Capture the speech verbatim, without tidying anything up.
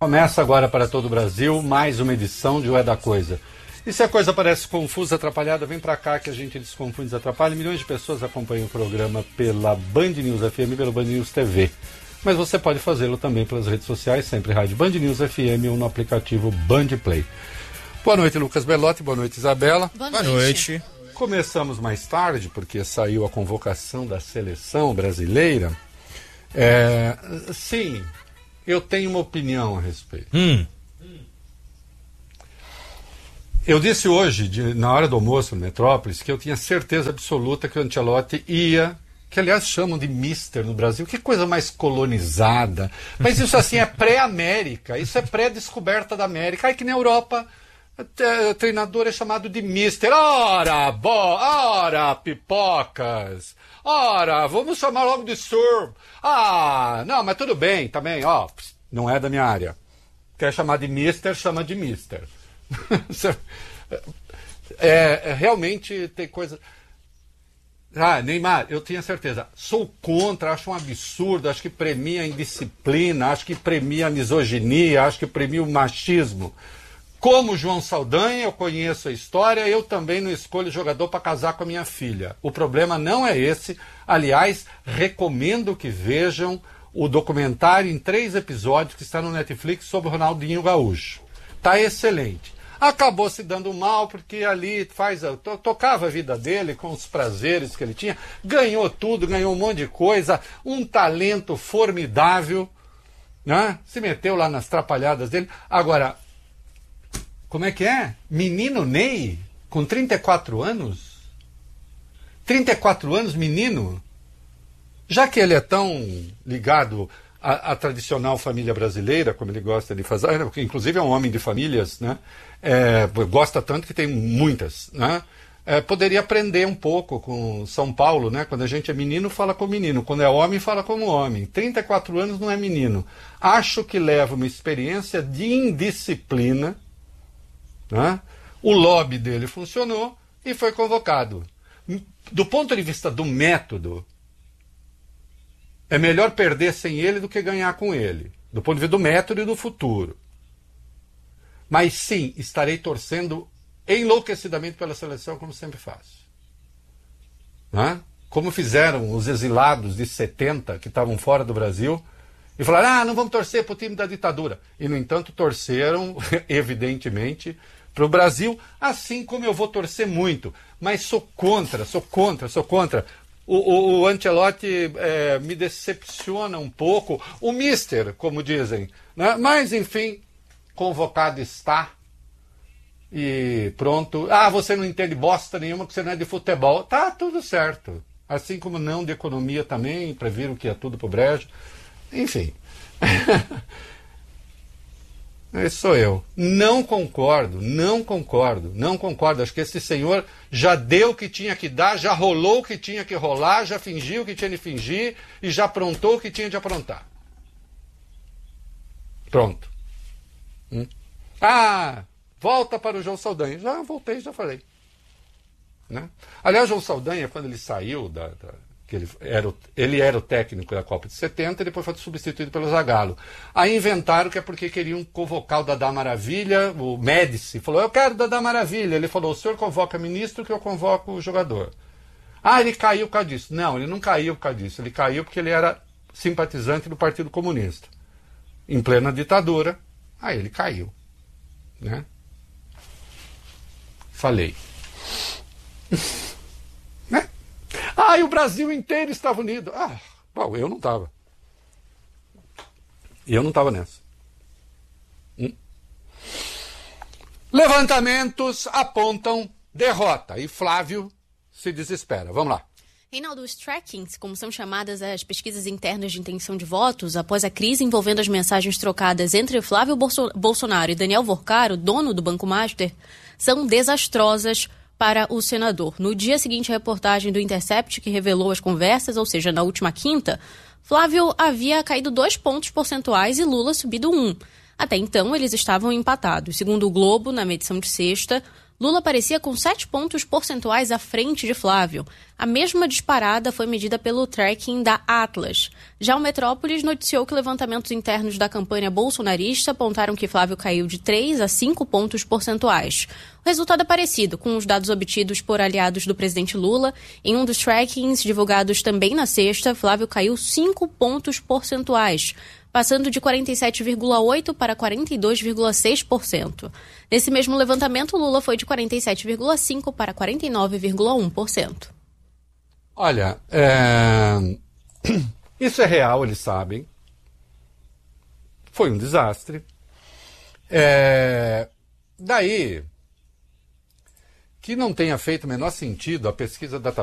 Começa agora para todo o Brasil mais uma edição de O É da Coisa. E se a coisa parece confusa, atrapalhada, vem para cá que a gente desconfunde e desatrapalha. Milhões de pessoas acompanham o programa pela Band News F M e pela Band News T V. Mas você pode fazê-lo também pelas redes sociais, sempre rádio Band News F M ou no aplicativo Band Play. Boa noite, Lucas Belotti. Boa noite, Isabela. Boa noite. Boa noite. Começamos mais tarde, porque saiu a convocação da seleção brasileira. É, sim... Eu tenho uma opinião a respeito. Hum. Eu disse hoje, de, na hora do almoço no Metrópolis, que eu tinha certeza absoluta que o Ancelotti ia, que aliás chamam de mister no Brasil, que coisa mais colonizada. Mas isso assim é pré-América, isso é pré-descoberta da América. Aí que na Europa, o treinador é chamado de mister. Ora, bo, ora, pipocas. Ora, vamos chamar logo de Sir. Ah, não, mas tudo bem, também, ó, não é da minha área. Quer chamar de mister, chama de mister. é, é, realmente tem coisa... Ah, Neymar, eu tinha certeza. Sou contra, acho um absurdo, acho que premia a indisciplina, acho que premia a misoginia, acho que premia o machismo. Como João Saldanha, eu conheço a história, eu também não escolho jogador para casar com a minha filha. O problema não é esse. Aliás, recomendo que vejam o documentário em três episódios que está no Netflix sobre o Ronaldinho Gaúcho. Está excelente. Acabou se dando mal porque ali faz a, to, tocava a vida dele com os prazeres que ele tinha. Ganhou tudo, ganhou um monte de coisa. Um talento formidável, né? Se meteu lá nas trapalhadas dele. Agora... Como é que é? Menino Ney, com trinta e quatro anos? trinta e quatro anos, menino? Já que ele é tão ligado à, à tradicional família brasileira, como ele gosta de fazer, porque inclusive é um homem de famílias, né? É, gosta tanto que tem muitas, né? É, poderia aprender um pouco com São Paulo, né? Quando a gente é menino, fala como menino. Quando é homem, fala como homem. trinta e quatro anos não é menino. Acho que leva uma experiência de indisciplina. Né? O lobby dele funcionou e foi convocado. Do ponto de vista do método, é melhor perder sem ele do que ganhar com ele. Do ponto de vista do método e do futuro. Mas sim, estarei torcendo enlouquecidamente pela seleção, como sempre faço. Né? Como fizeram os exilados de setenta que estavam fora do Brasil e falaram, ah, não vamos torcer para o time da ditadura. E, no entanto, torceram, evidentemente, para o Brasil, assim como eu vou torcer muito. Mas sou contra, sou contra, sou contra. O, o, o Ancelotti é, me decepciona um pouco. O mister, como dizem. Né? Mas, enfim, convocado está. E pronto. Ah, você não entende bosta nenhuma porque você não é de futebol. Tá tudo certo. Assim como não de economia também, previram que é tudo pro brejo. Enfim... Esse sou eu. Não concordo, não concordo, não concordo. Acho que esse senhor já deu o que tinha que dar, já rolou o que tinha que rolar, já fingiu o que tinha de fingir e já aprontou o que tinha de aprontar. Pronto. Hum? Ah, volta para o João Saldanha. Já voltei, já falei. Né? Aliás, o João Saldanha, quando ele saiu da... da que ele era, o, ele era o técnico da Copa de setenta e depois foi substituído pelo Zagallo. Aí inventaram que é porque queriam convocar o Dadá Maravilha, o Médici falou, eu quero o Dadá Maravilha. Ele falou, o senhor convoca ministro que eu convoco o jogador. Ah, ele caiu por causa disso. Não, ele não caiu por causa disso. Ele caiu porque ele era simpatizante do Partido Comunista. Em plena ditadura, aí ele caiu. Né? Falei. Né? Ah, e o Brasil inteiro estava unido. Ah, bom, eu não estava. Eu não estava nessa. Hum. Levantamentos apontam derrota e Flávio se desespera. Vamos lá. Reinaldo, os trackings, como são chamadas as pesquisas internas de intenção de votos, após a crise envolvendo as mensagens trocadas entre Flávio Bolso- Bolsonaro e Daniel Vorcaro, dono do Banco Master, são desastrosas para o senador. No dia seguinte, a reportagem do Intercept, que revelou as conversas, ou seja, na última quinta, Flávio havia caído dois pontos percentuais e Lula subido um. Até então, eles estavam empatados. Segundo o Globo, na medição de sexta, Lula aparecia com sete pontos percentuais à frente de Flávio. A mesma disparada foi medida pelo tracking da Atlas. Já o Metrópolis noticiou que levantamentos internos da campanha bolsonarista apontaram que Flávio caiu de três a cinco pontos percentuais. O resultado é parecido com os dados obtidos por aliados do presidente Lula. Em um dos trackings divulgados também na sexta, Flávio caiu cinco pontos percentuais, passando de quarenta e sete vírgula oito por cento para quarenta e dois vírgula seis por cento. Nesse mesmo levantamento, Lula foi de quarenta e sete vírgula cinco por cento para quarenta e nove vírgula um por cento. Olha, é... isso é real, eles sabem. Foi um desastre. É... Daí que não tenha feito o menor sentido a pesquisa Datafolha